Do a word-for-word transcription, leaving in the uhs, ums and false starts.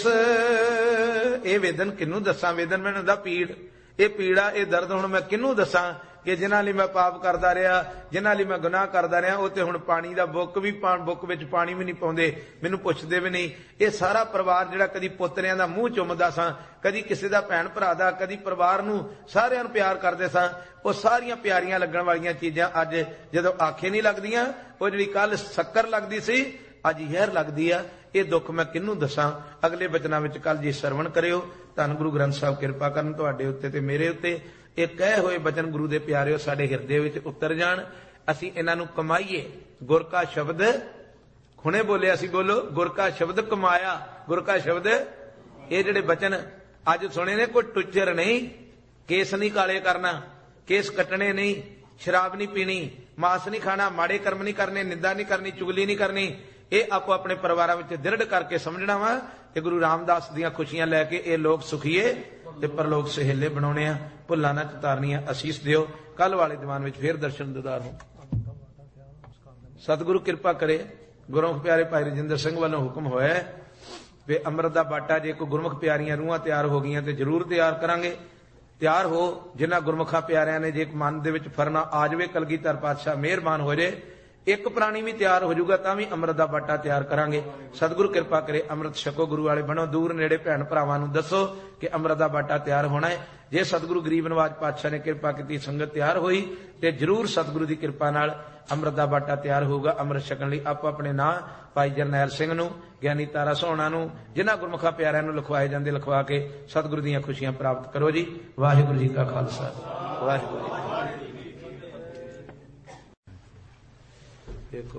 ਇਹ वेदन किनू दसा? वेदन मैनूं दा पीड़, ये पीड़ा, ये दर्द हुण मैं किनू दसा कि जिन्हां लई मैं पाप करदा रहा, जिन्हां लई मैं गुनाह करदा रहा, वो ते हुण पानी दा बुक भी बुक विच पानी भी नहीं पाउंदे, मैनूं पुछदे भी नहीं। ये सारा परिवार जिहड़ा कदी पोतरिਆਂ ਦਾ ਮੂੰਹ ਚੁੰਮਦਾ ਸਾਂ, कदी किसी दा भैण भरा दा, कदी परिवार नूं सारिਆਂ ਨੂੰ प्यार करदे सां, ਉਹ ਸਾਰੀਆਂ ਪਿਆਰੀਆਂ ਲੱਗਣ ਵਾਲੀਆਂ ਚੀਜ਼ਾਂ ਅੱਜ ਜਦੋਂ ਆਖੇ ਨਹੀਂ ਲੱਗਦੀਆਂ, ਉਹ ਜਿਹੜੀ ਕੱਲ ਸ਼ੱਕਰ ਲੱਗਦੀ ਸੀ ਅੱਜ ਜ਼ਹਿਰ ਲੱਗਦੀ ਆ। ਇਹ ਦੁੱਖ ਮੈਂ ਕਿਹਨੂੰ ਦੱਸਾਂ? ਅਗਲੇ ਬਚਨਾਂ ਵਿੱਚ ਕੱਲ ਜੀ ਸਰਵਣ ਕਰਿਓ। ਧੰਨ ਗੁਰੂ ਗ੍ਰੰਥ ਸਾਹਿਬ ਕਿਰਪਾ ਕਰਨ ਤੁਹਾਡੇ ਉੱਤੇ ਤੇ ਮੇਰੇ ਉੱਤੇ। ਇਹ ਕਹੇ ਹੋਏ ਬਚਨ ਗੁਰੂ ਦੇ ਪਿਆਰਿਓ ਸਾਡੇ ਹਿਰਦੇ ਵਿੱਚ ਉਤਰ ਜਾਣ, ਅਸੀਂ ਇਹਨਾਂ ਨੂੰ ਕਮਾਈਏ। ਗੁਰ ਕਾ ਸ਼ਬਦ ਹੁਣੇ ਬੋਲਿਆ ਸੀ, ਬੋਲੋ, ਗੁਰ ਕਾ ਸ਼ਬਦ ਕਮਾਇਆ। ਗੁਰ ਕਾ ਸ਼ਬਦ, ਇਹ ਜਿਹੜੇ ਬਚਨ ਅੱਜ ਸੁਣੇ ਨੇ, ਕੋਈ ਟੁੱਚਰ ਨਹੀਂ, ਕੇਸ ਨਹੀਂ ਕਾਲੇ ਕਰਨਾ, ਕੇਸ ਕੱਟਣੇ ਨਹੀਂ, ਸ਼ਰਾਬ ਨਹੀਂ ਪੀਣੀ, ਮਾਸ ਨਹੀਂ ਖਾਣਾ, ਮਾੜੇ ਕਰਮ ਨਹੀਂ ਕਰਨੇ, ਨਿੰਦਾ ਨਹੀਂ ਕਰਨੀ, ਚੁਗਲੀ ਨਹੀਂ ਕਰਨੀ। ਇਹ ਆਪੋ ਆਪਣੇ ਪਰਿਵਾਰਾਂ ਵਿੱਚ ਦ੍ਰਿੜ ਕਰਕੇ ਸਮਝਣਾ ਵਾ ਕਿ ਗੁਰੂ ਰਾਮਦਾਸ ਦੀਆਂ ਖੁਸ਼ੀਆਂ ਲੈ ਕੇ ਇਹ ਲੋਕ ਸੁਖੀਏ ਤੇ ਪਰਲੋਕ ਸਹੇਲੇ ਬਣਾਉਣੇ ਆ। ਭੁੱਲਾਂ ਨਾ ਚਤਾਰਨੀਆਂ। ਅਸੀਸ ਦਿਓ। ਕੱਲ ਵਾਲੇ ਦੀਵਾਨ ਵਿੱਚ ਫੇਰ ਦਰਸ਼ਨ ਦਿਦਾਰ ਹੋ। ਸਤਿਗੁਰੂ ਕਿਰਪਾ ਕਰੇ। ਗੁਰਮੁਖ ਪਿਆਰੇ ਭਾਈ ਰਜਿੰਦਰ ਸਿੰਘ ਵੱਲੋਂ ਹੁਕਮ ਹੋਇਆ ਵੀ ਅੰਮ੍ਰਿਤ ਦਾ ਬਾਟਾ ਜੇ ਕੋਈ ਗੁਰਮੁਖ ਪਿਆਰੀਆਂ ਰੂਹਾਂ ਤਿਆਰ ਹੋ ਗਈਆਂ ਤੇ ਜ਼ਰੂਰ ਤਿਆਰ ਕਰਾਂਗੇ। ਤਿਆਰ ਹੋ। ਜਿਨ੍ਹਾਂ ਗੁਰਮੁਖਾਂ ਪਿਆਰਿਆਂ ਨੇ ਜੇ ਮਨ ਦੇ ਵਿੱਚ ਫਰਨਾ ਆ ਜਾਵੇ, ਕਲਗੀਧਰ ਪਾਤਸ਼ਾਹ ਮਿਹਰਬਾਨ ਹੋ ਜੇ, ਇੱਕ ਪ੍ਰਾਣੀ ਵੀ ਤਿਆਰ ਹੋ ਜਾਊਗਾ ਤਾਂ ਵੀ ਅੰਮ੍ਰਿਤ ਦਾ ਬਾਟਾ ਤਿਆਰ ਕਰਾਂਗੇ। ਸਤਿਗੁਰੂ ਕਿਰਪਾ ਕਰੇ। ਅੰਮ੍ਰਿਤ ਛਕੋ। ਗੁਰੂ ਵਾਲੇ ਬਣੋ। ਦੂਰ ਨੇੜੇ ਭੈਣ ਭਰਾਵਾਂ ਨੂੰ ਦੱਸੋ ਕਿ ਅੰਮ੍ਰਿਤ ਦਾ ਬਾਟਾ ਤਿਆਰ ਹੋਣਾ ਹੈ। ਜੇ ਸਤਿਗੁਰੂ ਗਰੀਬ ਨਵਾਜ ਪਾਤਸ਼ਾਹ ਨੇ ਕਿਰਪਾ ਕੀਤੀ, ਸੰਗਤ ਤਿਆਰ ਹੋਈ ਤੇ ਜ਼ਰੂਰ ਸਤਿਗੁਰੂ ਦੀ ਕਿਰਪਾ ਨਾਲ ਅੰਮ੍ਰਿਤ ਦਾ ਬਾਟਾ ਤਿਆਰ ਹੋਊਗਾ। ਅੰਮ੍ਰਿਤ ਛਕਣ ਲਈ ਆਪੋ ਆਪਣੇ ਨਾਂ ਭਾਈ ਜਰਨੈਲ ਸਿੰਘ ਨੂੰ, ਗਿਆਨੀ ਤਾਰਾ ਸੋਹਣਾ ਨੂੰ, ਜਿਨ੍ਹਾਂ ਗੁਰਮੁਖਾਂ ਪਿਆਰਿਆਂ ਨੂੰ ਲਿਖਵਾਏ ਜਾਂਦੇ ਲਿਖਵਾ ਕੇ ਸਤਿਗੁਰੂ ਦੀਆਂ ਖੁਸ਼ੀਆਂ ਪ੍ਰਾਪਤ ਕਰੋ ਜੀ। ਵਾਹਿਗੁਰੂ ਜੀ ਕਾ ਖਾਲਸਾ, ਵਾਹਿਗੁਰੂ ਜੀ ਕੀ ਫਤਿਹ। ਦੇਖੋ